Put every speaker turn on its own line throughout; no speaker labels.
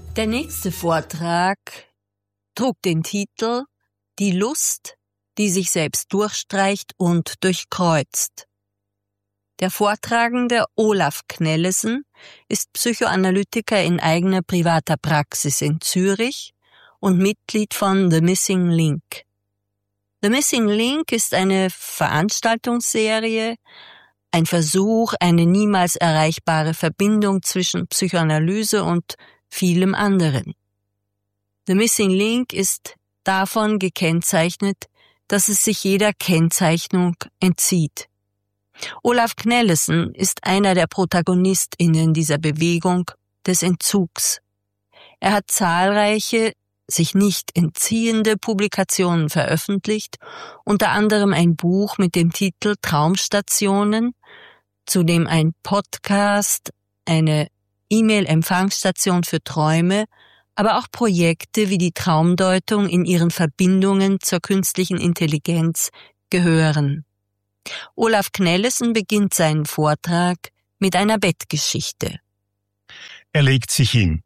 Der nächste Vortrag trug den Titel »Die Lust, die sich selbst durchstreicht und durchkreuzt«. Der Vortragende Olaf Knellesen ist Psychoanalytiker in eigener privater Praxis in Zürich und Mitglied von The Missing Link. The Missing Link ist eine Veranstaltungsserie, ein Versuch, eine niemals erreichbare Verbindung zwischen Psychoanalyse und vielem anderen. The Missing Link ist davon gekennzeichnet, dass es sich jeder Kennzeichnung entzieht. Olaf Knellesen ist einer der ProtagonistInnen dieser Bewegung des Entzugs. Er hat zahlreiche, sich nicht entziehende Publikationen veröffentlicht, unter anderem ein Buch mit dem Titel Traumstationen, zudem ein Podcast, eine E-Mail-Empfangsstation für Träume, aber auch Projekte wie die Traumdeutung in ihren Verbindungen zur künstlichen Intelligenz gehören. Olaf Knellesen beginnt seinen Vortrag mit einer Bettgeschichte.
Er legt sich hin.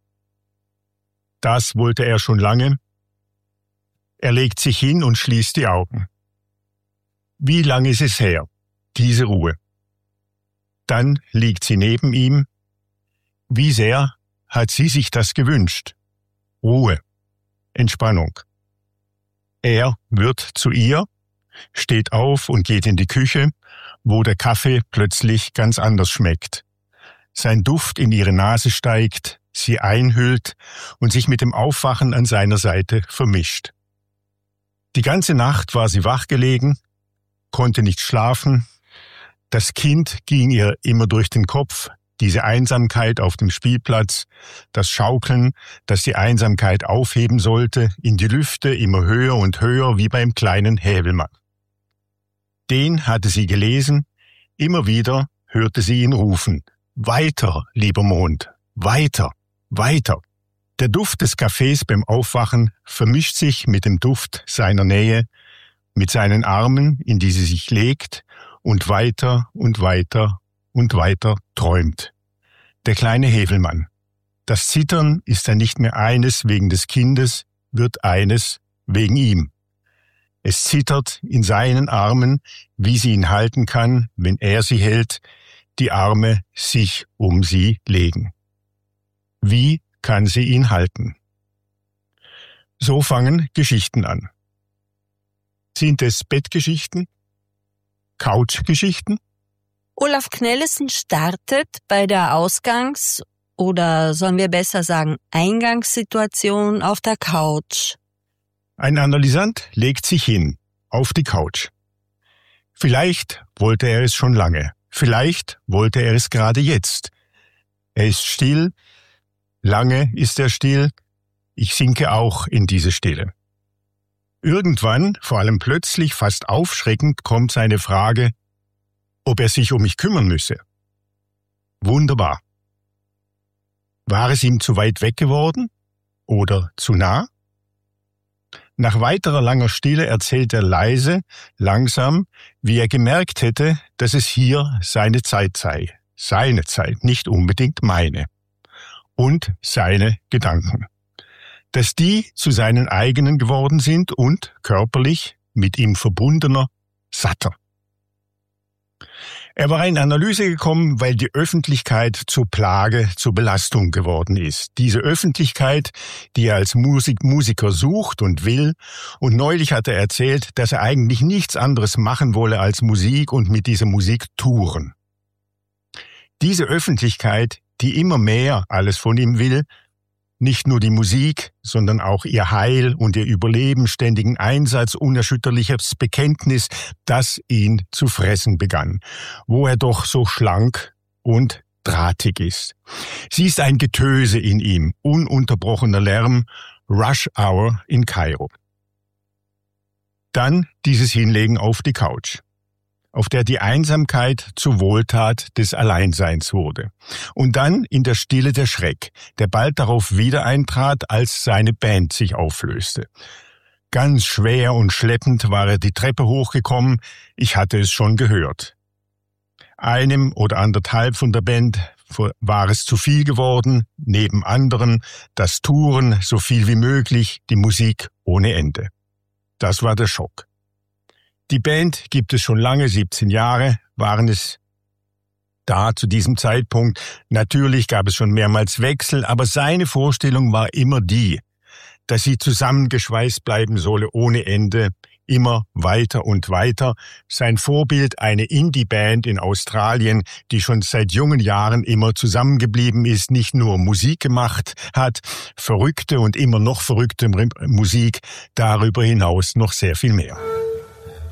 Das wollte er schon lange. Er legt sich hin und schließt die Augen. Wie lange ist es her, diese Ruhe? Dann liegt sie neben ihm. Wie sehr hat sie sich das gewünscht? Ruhe, Entspannung. Er wird zu ihr, steht auf und geht in die Küche, wo der Kaffee plötzlich ganz anders schmeckt. Sein Duft in ihre Nase steigt, sie einhüllt und sich mit dem Aufwachen an seiner Seite vermischt. Die ganze Nacht war sie wach gelegen, konnte nicht schlafen. Das Kind ging ihr immer durch den Kopf, diese Einsamkeit auf dem Spielplatz, das Schaukeln, das die Einsamkeit aufheben sollte, in die Lüfte immer höher und höher wie beim kleinen Häwelmann. Den hatte sie gelesen, immer wieder hörte sie ihn rufen. Weiter, lieber Mond, weiter, weiter. Der Duft des Kaffees beim Aufwachen vermischt sich mit dem Duft seiner Nähe, mit seinen Armen, in die sie sich legt und weiter und weiter und weiter träumt. Der kleine Häwelmann. Das Zittern ist dann nicht mehr eines wegen des Kindes, wird eines wegen ihm. Es zittert in seinen Armen, wie sie ihn halten kann, wenn er sie hält, die Arme sich um sie legen. Wie kann sie ihn halten? So fangen Geschichten an. Sind es Bettgeschichten? Couchgeschichten?
Olaf Knellesen startet bei der Ausgangs- oder sollen wir besser sagen Eingangssituation auf der Couch.
Ein Analysant legt sich hin, auf die Couch. Vielleicht wollte er es schon lange, vielleicht wollte er es gerade jetzt. Er ist still, lange ist er still, ich sinke auch in diese Stille. Irgendwann, vor allem plötzlich, fast aufschreckend, kommt seine Frage, ob er sich um mich kümmern müsse. Wunderbar. War es ihm zu weit weg geworden? Oder zu nah? Nach weiterer langer Stille erzählt er leise, langsam, wie er gemerkt hätte, dass es hier seine Zeit sei. Seine Zeit, nicht unbedingt meine. Und seine Gedanken. Dass die zu seinen eigenen geworden sind und, körperlich, mit ihm verbundener, satter. Er war in Analyse gekommen, weil die Öffentlichkeit zur Plage, zur Belastung geworden ist. Diese Öffentlichkeit, die er als Musiker sucht und will. Und neulich hat er erzählt, dass er eigentlich nichts anderes machen wolle als Musik und mit dieser Musik touren. Diese Öffentlichkeit, die immer mehr alles von ihm will, nicht nur die Musik, sondern auch ihr Heil und ihr Überleben, ständigen Einsatz, unerschütterliches Bekenntnis, das ihn zu fressen begann, wo er doch so schlank und drahtig ist. Sie ist ein Getöse in ihm, ununterbrochener Lärm, Rush Hour in Kairo. Dann dieses Hinlegen auf die Couch, auf der die Einsamkeit zur Wohltat des Alleinseins wurde. Und dann in der Stille der Schreck, der bald darauf wieder eintrat, als seine Band sich auflöste. Ganz schwer und schleppend war er die Treppe hochgekommen, ich hatte es schon gehört. Einem oder anderthalb von der Band war es zu viel geworden, neben anderem das Touren so viel wie möglich, die Musik ohne Ende. Das war der Schock. Die Band gibt es schon lange, 17 Jahre waren es da zu diesem Zeitpunkt. Natürlich gab es schon mehrmals Wechsel, aber seine Vorstellung war immer die, dass sie zusammengeschweißt bleiben solle ohne Ende, immer weiter und weiter. Sein Vorbild eine Indie-Band in Australien, die schon seit jungen Jahren immer zusammengeblieben ist, nicht nur Musik gemacht hat, verrückte und immer noch verrückte Musik, darüber hinaus noch sehr viel mehr.